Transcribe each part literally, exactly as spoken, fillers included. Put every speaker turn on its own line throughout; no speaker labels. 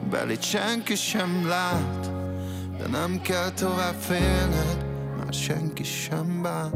jövőbeli senki sem lát, de nem kell tovább félned, már senki sem bánt.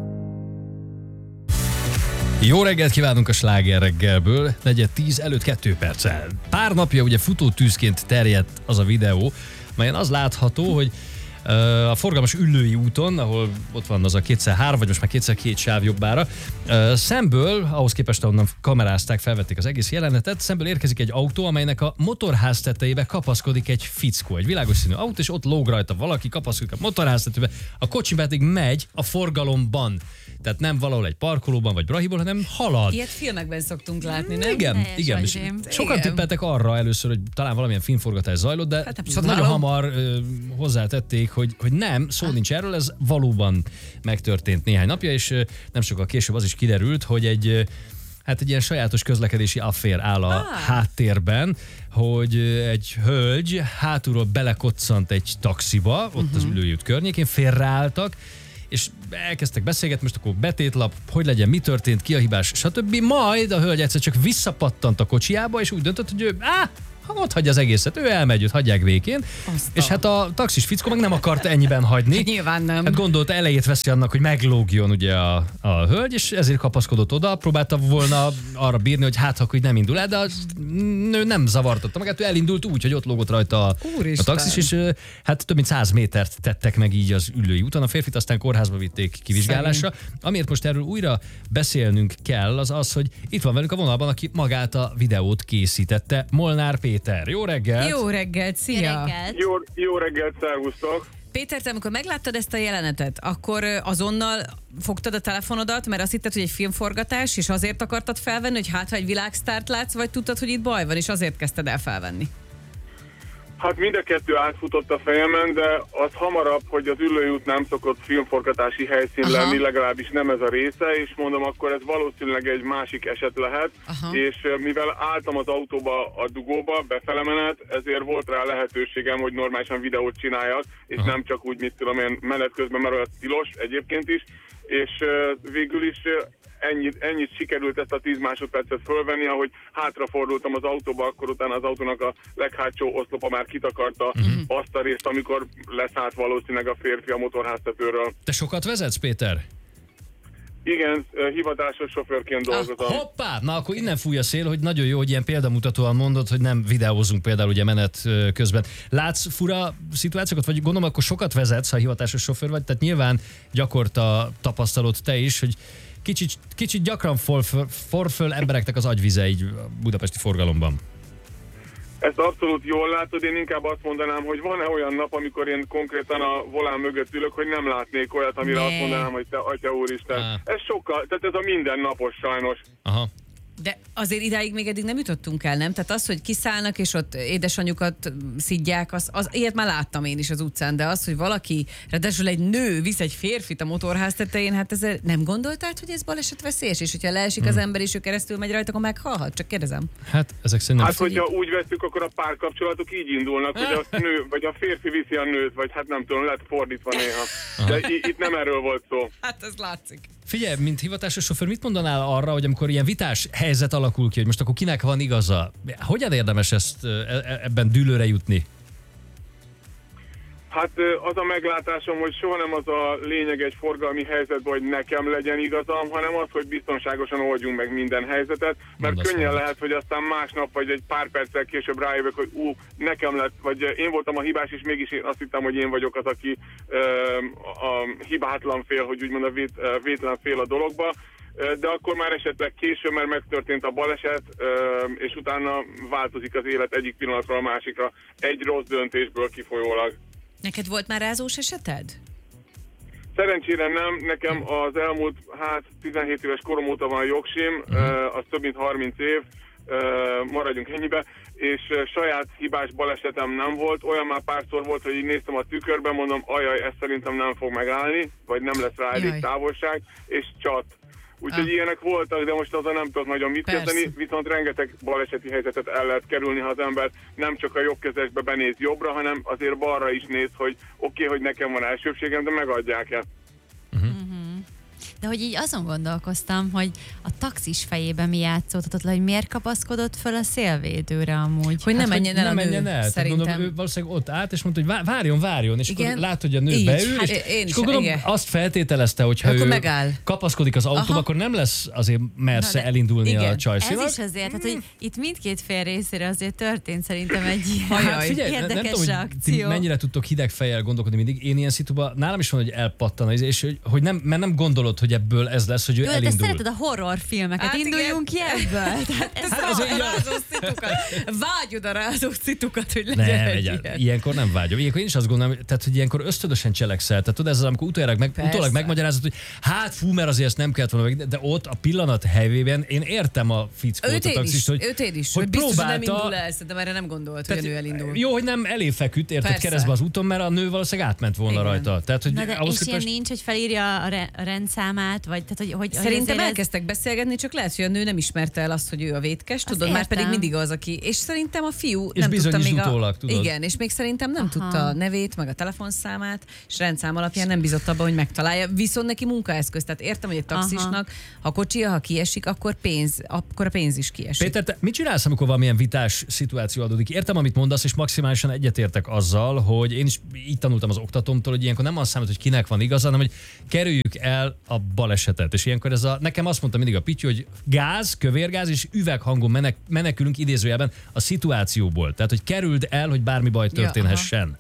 Jó reggelt kívánunk a Sláger reggelből, negyed tíz előtt kettő perccel. Pár napja ugye futótűzként terjedt az a videó, melyen az látható, hogy uh, a forgalmas Üllői úton, ahol ott van az a kétszer három, vagy most már kétszer két sáv jobbára, uh, szemből, ahhoz képest ahonnan kamerázták, felvették az egész jelenetet, szemből érkezik egy autó, amelynek a motorház tetejébe kapaszkodik egy fickó, egy világos színű autó, és ott lóg rajta valaki, kapaszkodik a motorház tetejébe, a kocsi pedig megy a forgalomban. Tehát nem valahol egy parkolóban vagy Brahiból, hanem halad.
Ilyet filmekben szoktunk látni, nem?
Igen,
Helyes,
igen. És sokan tippeltek arra először, hogy talán valamilyen filmforgatás zajlott, de hát nagyon hamar ö, hozzátették, hogy, hogy nem, szó nincs erről, ez valóban megtörtént néhány napja, és ö, nem sokkal később az is kiderült, hogy egy ö, hát egy ilyen sajátos közlekedési affér áll a ah. háttérben, hogy egy hölgy hátulról belekoccant egy taxiba, ott uh-huh. az Üllői út környékén, félreálltak, és elkezdtek beszélgetni, most akkor betétlap, hogy legyen, mi történt, ki a hibás, stb. Majd a hölgy egyszer csak visszapattant a kocsiába, és úgy döntött, hogy ő, áh, ott hagyja az egészet, ő elmegy, őt hagyják békén. Aztán. És hát a taxis fickó meg nem akart ennyiben hagyni.
Nyilván nem.
Hát gondolta, elejét veszi annak, hogy meglógjon ugye a, a hölgy, és ezért kapaszkodott oda, próbálta volna arra bírni, hogy hát, hogy nem indul el, de a nő nem zavartotta magát, ő elindult úgy, hogy ott lógott rajta a, a taxis, és hát több mint száz métert tettek meg így az Üllői úton. A férfit aztán kórházba vitték kivizsgálásra. Amiért most erről újra beszélnünk kell, az az, hogy itt van velünk a vonalban, aki magát a videót készítette, Molnár Péter. Jó reggelt!
Jó reggelt, szia!
Jó reggelt,
jó, jó reggelt, szervusztok!
Péter, te amikor megláttad ezt a jelenetet, akkor azonnal fogtad a telefonodat, mert azt hitted, hogy egy filmforgatás, és azért akartad felvenni, hogy hát, ha egy világsztárt látsz, vagy tudtad, hogy itt baj van, és azért kezdted el felvenni?
Hát mind a kettő átfutott a fejemen, de az hamarabb, hogy az Üllői út nem szokott filmforgatási helyszín Aha. lenni, legalábbis nem ez a része, és mondom, akkor ez valószínűleg egy másik eset lehet, Aha. és mivel álltam az autóba a dugóba, befele menet, ezért volt rá lehetőségem, hogy normálisan videót csináljak, és Aha. nem csak úgy, mit tudom én, menet közben, mert olyan tilos egyébként is, és végül is Ennyit, ennyit sikerült ezt a tíz másodpercet fölvenni, ahogy hátrafordultam az autóba, akkor utána az autónak a leghátsó oszlopa már kitakarta uh-huh. azt a részt, amikor leszállt valószínűleg a férfi a motorháztetőről.
Te sokat vezetsz, Péter?
Igen, hivatásos sofőrként dolgozom.
Ah, hoppá! Na akkor innen fúj a szél, hogy nagyon jó, hogy ilyen példamutatóan mondod, hogy nem videózunk például ugye menet közben. Látsz fura szituációkat, vagy gondolom akkor sokat vezetsz, ha hivatásos sofőr vagy, tehát nyilván gyakorta tapasztalod te is, hogy Kicsit, kicsit gyakran forföl, forföl embereknek az agyvize így a budapesti forgalomban.
Ezt abszolút jól látod, én inkább azt mondanám, hogy van-e olyan nap, amikor én konkrétan a volán mögött ülök, hogy nem látnék olyat, amire ne. azt mondanám, hogy te atya úristen. Ah. Ez sokkal, tehát ez a mindennapos sajnos.
Aha.
De azért idáig még eddig nem jutottunk el, nem? Tehát az, hogy kiszállnak és ott édesanyjukat szidják, az, az, ilyet már láttam én is az utcán, de az, hogy valaki, ráadásul egy nő visz egy férfit a motorház tetején, hát ezzel nem gondoltál, hogy ez balesetveszélyes? És hogyha leesik hmm. az ember és ő keresztül megy rajta, akkor meghalhat? Csak kérdezem.
Hát ezek szerintem...
Hát, hogyha úgy veszük, akkor a párkapcsolatok így indulnak, hogy a nő, vagy a férfi viszi a nőt, vagy hát nem tudom, lett fordítva néha. De itt nem erről volt szó.
Hát ez látszik.
Figyelj, mint hivatásos sofőr, mit mondanál arra, hogy amikor ilyen vitás helyzet alakul ki, hogy most akkor kinek van igaza? Hogyan érdemes ezt ebben dűlőre jutni?
Hát az a meglátásom, hogy soha nem az a lényeg egy forgalmi helyzetben, hogy nekem legyen igazam, hanem az, hogy biztonságosan oldjunk meg minden helyzetet, mert Mondasz könnyen lehet, hogy aztán másnap vagy egy pár perccel később rájövök, hogy ú, nekem lett, vagy én voltam a hibás, és mégis én azt hittem, hogy én vagyok az, aki ö, a hibátlan fél, hogy úgymond a vét, vétlen fél a dologba. De akkor már esetleg később, mert megtörtént a baleset, és utána változik az élet egyik pillanatról a másikra, egy rossz döntésből kifolyólag.
Neked volt már rázós eseted?
Szerencsére nem, nekem az elmúlt hát tizenhét éves korom óta van jogsim, uh-huh. az több mint harminc év, maradjunk ennyibe, és saját hibás balesetem nem volt, olyan már párszor volt, hogy így néztem a tükörben, mondom, ajaj, ez szerintem nem fog megállni, vagy nem lesz rá elég távolság, és csat. Úgyhogy ah. ilyenek voltak, de most azon nem tudok nagyon mit kezdeni, viszont rengeteg baleseti helyzetet el lehet kerülni, ha az ember nem csak a jobbkezesbe benéz jobbra, hanem azért balra is néz, hogy oké, okay, hogy nekem van elsőbségem, de megadják-e.
Uh-huh.
De hogy így azon gondolkoztam, hogy a taxis fejében mi játszódhatott le, hogy miért kapaszkodott föl a szélvédőre amúgy.
Hogy nem
Hát,
menjen el
nem
a nő,
menjen el.
szerintem.
Gondolom, ő valószínűleg ott állt, és mondta, hogy várjon, várjon, és
Igen?
akkor lát, hogy a nő
Így.
beül,
Hát
és,
én
és
is,
akkor gondolom,
igen.
azt feltételezte, hogy ha
Akkor
ő
megáll.
kapaszkodik az autóba,
Aha.
akkor nem lesz azért mersze
de-
elindulni
igen.
a csajszínak.
Ez is azért, tehát, hogy itt mindkét fél részére azért történt szerintem egy ilyen
Ajaj.
Figyelj, ne- nem
érdekes
tudom, hogy ti
reakció.
mennyire tudtok hideg fejjel gondolkodni mindig. Én ilyen szituban, nálam is van, hogy elpattan, az, és hogy, hogy nem, mert nem gondolod, hogy ebből ez lesz, hogy ő
Jó, de
elindul.
szereted a horrorfilmeket,
Hát
induljunk ki ebből. Tehát ez
Hát
ez
a
olyan-
rázó szitukat. Vágyod a rázó szitukat, hogy legyen
Nem,
egy
egy,
ilyen.
ilyenkor nem vágyom. Ilyenkor én is azt gondolom, tehát, hogy ilyenkor ösztönösen cselekszel. Tehát tudod, ez az, amikor utólag, meg,
Persze.
utólag megmagyarázod, hogy hát fú, mert azért ezt nem kellett volna, meg- de ott a pillanat helyében én értem a fickót,
Őt
a
én is,
taxist, hogy,
őt én is,
hogy
hogy biztos, hogy nem
próbálta-
indul el, szerintem erre nem gondolt, hogy a nő elindul.
jó, hogy nem elé feküdt, érted,
Persze.
keresztbe az úton, mert a nő valószínűleg átment volna
Igen.
rajta. Tehát, hogy
Na de
ahhoz
és ilyen
képest-
nincs, hogy felírja a, re- a rendszámát, vagy tehát, hogy, hogy hogy
Szerintem
azért ez-
elkezdtek beszélgetni, csak lehet, hogy a nő nem ismerte el azt, hogy ő a vétkes, tudod, már
értem.
pedig mindig az, aki. És szerintem a fiú
És
nem
bizony
tudta
is
még
utólag,
a...
tudod.
Igen, és még szerintem nem
Aha.
tudta a nevét, meg a telefonszámát, és rendszám alapján nem bizott abban, hogy megtalálja. Viszont neki munkaeszköz. Tehát értem, hogy egy taxisnak, ha kocsia, ha kiesik, akkor pénz, akkor a pénz is kiesik.
Péter, te mit csinálsz, amikor valamilyen vitás szituáció adódik? Értem, amit mondasz, és maximálisan egyetértek azzal, hogy én is így tanultam az oktatómtól, hogy ilyenkor nem az számít, hogy kinek van igaza, hanem hogy kerüljük el a balesetet. És ilyenkor ez a, nekem azt mondta mindig a Pityu, hogy gáz, kövérgáz és üveghangon menek, menekülünk idézőjelben a szituációból. Tehát, hogy kerüld el, hogy bármi baj történhessen.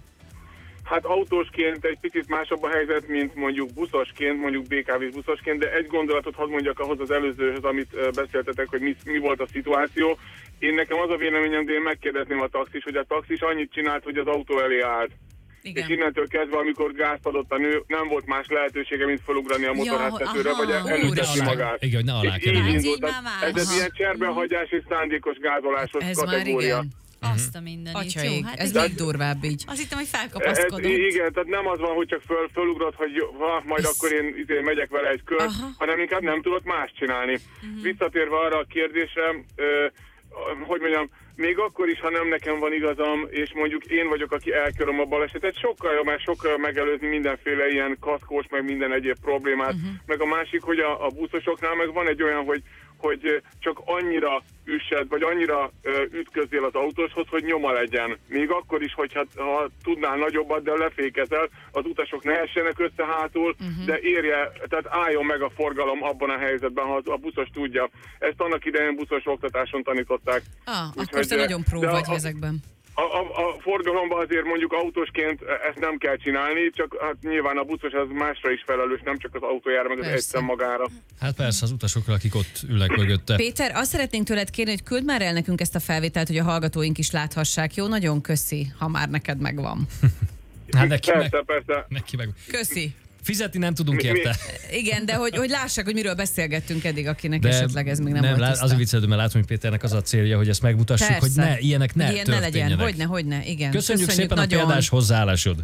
Hát autósként egy picit másabb a helyzet, mint mondjuk buszosként, mondjuk bé ká vés buszosként, de egy gondolatot hadd mondjak ahhoz az előzőhöz, amit ö, beszéltetek, hogy mi, mi volt a szituáció. Én nekem az a véleményem, de én megkérdezném a taxis, hogy a taxis annyit csinált, hogy az autó elé állt.
Igen.
És innentől kezdve, amikor gázt adott a nő, nem volt más lehetősége, mint felugrani a motorháztetőre,
aha,
vagy elütni
úristen.
magát.
Igen, hogy ne alá
És
kerüljön.
így
Ez
indult.
így már
Tehát
más.
Ez egy
Aha.
ilyen cserbenhagyás és szándékos gázolásos
Ez már
kategória.
igen.
Azt a mindenit.
Atyaig,
Jó, hát
ez
ez
még durvább így.
azt hittem, hogy
Ez,
felkapaszkodott.
igen, tehát nem az van, hogy csak föl, fölugrott, hogy jó, ha, majd
Ez-
akkor én izé, megyek vele egy kört,
Aha.
hanem inkább nem tudott más csinálni. Uh-huh. Visszatérve arra a kérdésre, ö, hogy mondjam, még akkor is, ha nem nekem van igazam, és mondjuk én vagyok, aki elköröm a balesetet, sokkal jobb, mert sokkal megelőzni mindenféle ilyen kaszkós, meg minden egyéb problémát. Uh-huh. Meg a másik, hogy a, a buszosoknál meg van egy olyan, hogy hogy csak annyira üssed, vagy annyira ö, ütközél az autóshoz, hogy nyoma legyen. Még akkor is, hogyha ha tudnál nagyobbat, de lefékezel, az utasok ne essenek össze hátul, uh-huh. de érje, tehát álljon meg a forgalom abban a helyzetben, ha a buszos tudja. Ezt annak idején buszos oktatáson tanították.
Ah, akkor
Úgyhogy,
te nagyon pró
de
vagy
a-
ezekben.
A, a, a forgalomban azért mondjuk autósként ezt nem kell csinálni, csak hát nyilván a buszos az másra is felelős, nem csak az autójára, meg az
Persze.
egyszem magára.
Hát persze, az utasokra, akik ott ülnek mögötte.
Péter, azt szeretnénk tőled kérni, hogy küld már el nekünk ezt a felvételt, hogy a hallgatóink is láthassák. Jó, nagyon köszi, ha már neked megvan.
Hát neki
Persze,
meg,
persze.
neki meg.
Köszi.
Fizetni nem tudunk
Mi- mi-
érte.
Igen, de hogy, hogy lássák, hogy miről beszélgettünk eddig, akinek
De
esetleg ez még nem,
nem
volt
lát,
tiszta.
azért viccelődöm, mert látom, hogy Péternek az a célja, hogy ezt megmutassuk,
Persze.
hogy ne, ilyenek ne
Hogy ilyen ne
történjenek.
legyen, hogyne, hogyne, igen.
Köszönjük, szépen
nagyon.
a példás hozzáállásod.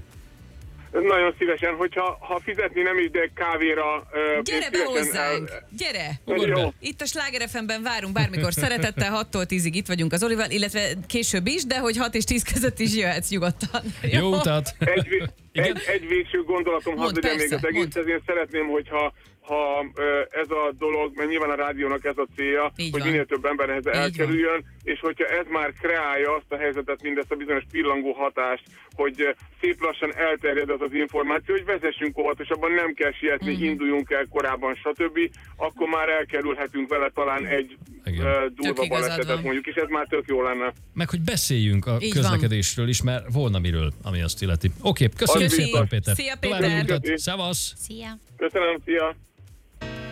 Nagyon szívesen, hogyha ha fizetni nem is, de kávéra... ö,
Gyere
én
be
szívesen
hozzánk!
el-
Gyere!
Ugorj be.
Jó.
Itt a Sláger ef em-ben várunk bármikor szeretettel, hattól tízig itt vagyunk az Olival, illetve később is, de hogy hat és tíz között is jöhetsz nyugodtan.
Jó utat!
Egy, vé-
Igen?
egy, egy végső gondolatom,
Mondd,
hadd legyen még
persze,
az egész,
mondd.
én szeretném, hogyha ha ö, ez a dolog, mert nyilván a rádiónak ez a célja,
Így
hogy
van.
minél több emberhez
van.
elkerüljön, és hogyha ez már kreálja azt a helyzetet, mindezt a bizonyos pillangó hatást, hogy ö, szép lassan elterjed az az információ, hogy vezessünk óvatosabban, nem kell sietni,
Mhm.
mm. induljunk el korábban, stb., akkor már elkerülhetünk vele talán egy
Igen.
ö, durva
Tök igazad
balesetet
van.
mondjuk, és ez már tök jó lenne.
Meg hogy beszéljünk a
Így
közlekedésről is, mert volna miről, ami azt illeti. Oké, köszönjük
Köszi.
szépen, Péter.
Szia,
További
Péter.
utat. Szevasz!
Szia!
Köszönöm, szia!